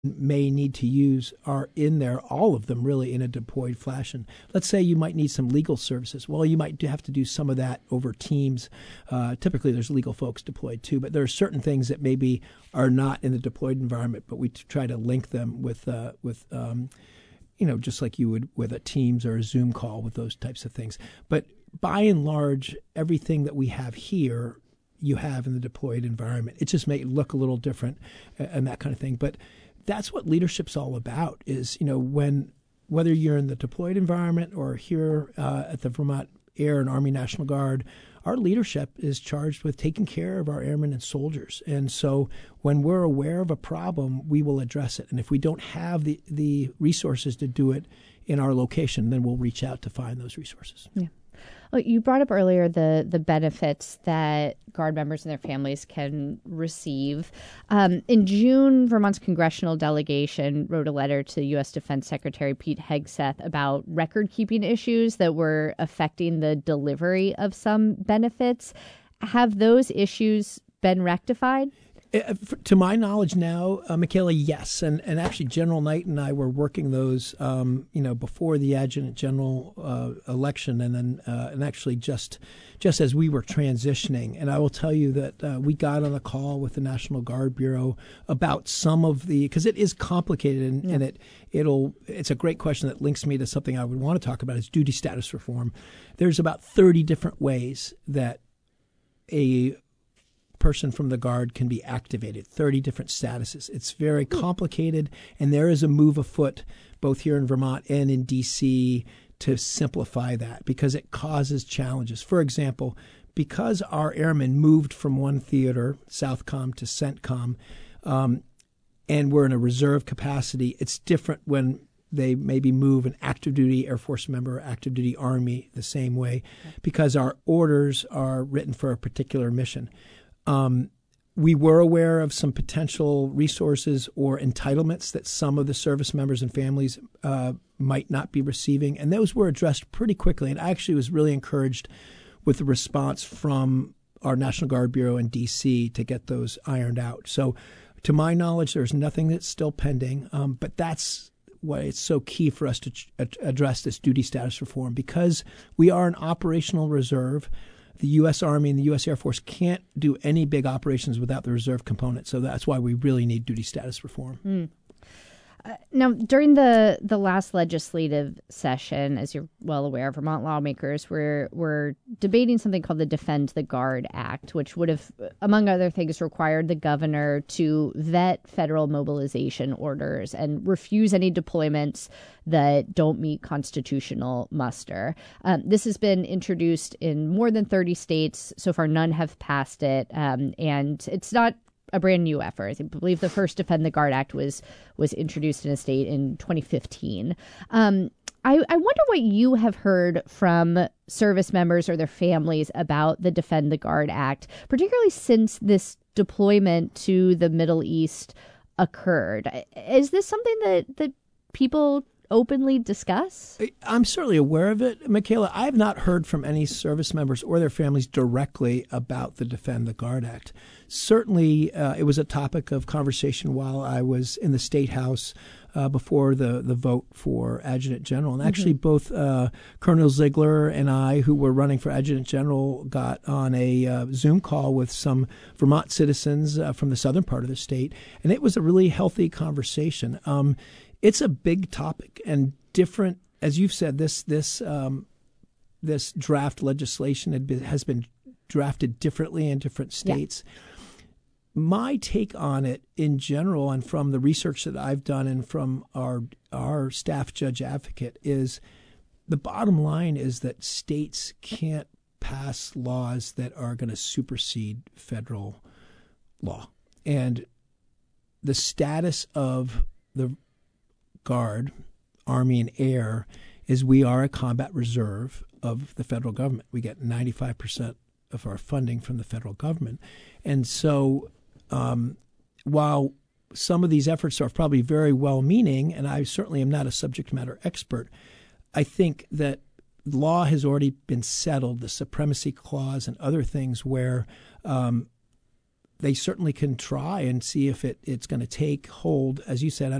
may need to use are in there, all of them really in a deployed fashion. Let's say you might need some legal services. Well, you might have to do some of that over teams. Typically, there's legal folks deployed too, but there are certain things that maybe are not in the deployed environment, but we try to link them with just like you would with a Teams or a Zoom call with those types of things. But by and large, everything that we have here, you have in the deployed environment. It just may look a little different and that kind of thing. But that's what leadership's all about is, whether you're in the deployed environment or here at the Vermont Air and Army National Guard, our leadership is charged with taking care of our airmen and soldiers. And so when we're aware of a problem, we will address it. And if we don't have the resources to do it in our location, then we'll reach out to find those resources. Yeah. Well, you brought up earlier the benefits that Guard members and their families can receive. In June, Vermont's congressional delegation wrote a letter to U.S. Defense Secretary Pete Hegseth about record-keeping issues that were affecting the delivery of some benefits. Have those issues been rectified? To my knowledge now, Michaela, yes. And actually, General Knight and I were working those, before the Adjutant General election, and then and actually just as we were transitioning. And I will tell you that we got on a call with the National Guard Bureau about some of because it is complicated, and it's a great question that links me to something I would want to talk about is duty status reform. There's about 30 different ways that a person from the Guard can be activated, 30 different statuses. It's very complicated, and there is a move afoot both here in Vermont and in D.C. to simplify that because it causes challenges. For example, because our airmen moved from one theater, Southcom, to CENTCOM, and we're in a reserve capacity, it's different when they maybe move an active duty Air Force member or active duty Army the same way because our orders are written for a particular mission. We were aware of some potential resources or entitlements that some of the service members and families might not be receiving, and those were addressed pretty quickly. And I actually was really encouraged with the response from our National Guard Bureau in D.C. to get those ironed out. So to my knowledge, there's nothing that's still pending, but that's why it's so key for us to address this duty status reform because we are an operational reserve. The U.S. Army and the U.S. Air Force can't do any big operations without the reserve component. So that's why we really need duty status reform. Now, during the last legislative session, as you're well aware, Vermont lawmakers were debating something called the Defend the Guard Act, which would have, among other things, required the governor to vet federal mobilization orders and refuse any deployments that don't meet constitutional muster. This has been introduced in more than 30 states. So far, none have passed it. And it's not a brand new effort. I believe the first Defend the Guard Act was introduced in a state in 2015. I wonder what you have heard from service members or their families about the Defend the Guard Act, particularly since this deployment to the Middle East occurred. Is this something that people openly discuss? I'm certainly aware of it, Michaela. I have not heard from any service members or their families directly about the Defend the Guard Act. Certainly, it was a topic of conversation while I was in the State House before the vote for Adjutant General. And actually, both Colonel Ziegler and I, who were running for Adjutant General, got on a Zoom call with some Vermont citizens from the southern part of the state. And it was a really healthy conversation. It's a big topic and different, as you've said. This draft legislation has been drafted differently in different states. Yeah. My take on it in general, and from the research that I've done, and from our staff judge advocate, is the bottom line is that states can't pass laws that are going to supersede federal law, and the status of the Guard, Army, and Air is we are a combat reserve of the federal government. We get 95% of our funding from the federal government. And so while some of these efforts are probably very well-meaning, and I certainly am not a subject matter expert, I think that law has already been settled, the Supremacy Clause and other things where they certainly can try and see if it's going to take hold. As you said,